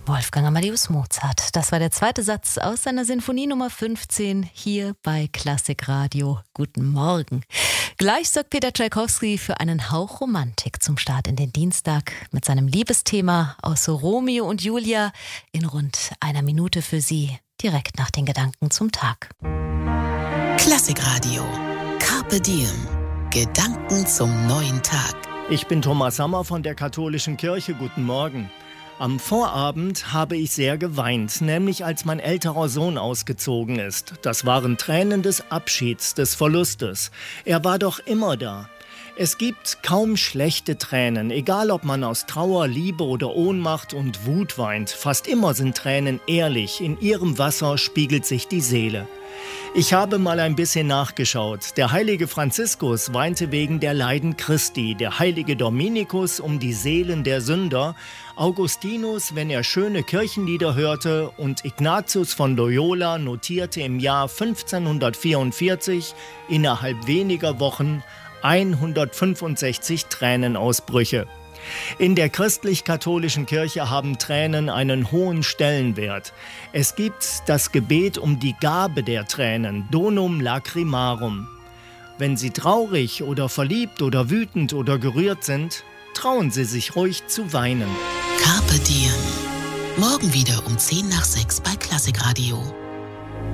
Wolfgang Amadeus Mozart. Das war der zweite Satz aus seiner Sinfonie Nummer 15 hier bei Klassikradio. Guten Morgen. Gleich sorgt Peter Tschaikowski für einen Hauch Romantik zum Start in den Dienstag mit seinem Liebesthema aus Romeo und Julia in rund einer Minute für Sie, direkt nach den Gedanken zum Tag. Klassikradio. Carpe Diem. Gedanken zum neuen Tag. Ich bin Thomas Sommer von der Katholischen Kirche. Guten Morgen. Am Vorabend habe ich sehr geweint, nämlich als mein älterer Sohn ausgezogen ist. Das waren Tränen des Abschieds, des Verlustes. Er war doch immer da. Es gibt kaum schlechte Tränen, egal ob man aus Trauer, Liebe oder Ohnmacht und Wut weint. Fast immer sind Tränen ehrlich, in ihrem Wasser spiegelt sich die Seele. Ich habe mal ein bisschen nachgeschaut. Der heilige Franziskus weinte wegen der Leiden Christi, der heilige Dominikus um die Seelen der Sünder, Augustinus, wenn er schöne Kirchenlieder hörte, und Ignatius von Loyola notierte im Jahr 1544 innerhalb weniger Wochen 165 Tränenausbrüche. In der christlich-katholischen Kirche haben Tränen einen hohen Stellenwert. Es gibt das Gebet um die Gabe der Tränen, Donum Lacrimarum. Wenn Sie traurig oder verliebt oder wütend oder gerührt sind, trauen Sie sich ruhig zu weinen. Carpe Diem. Morgen wieder um 5:50 bei Klassikradio.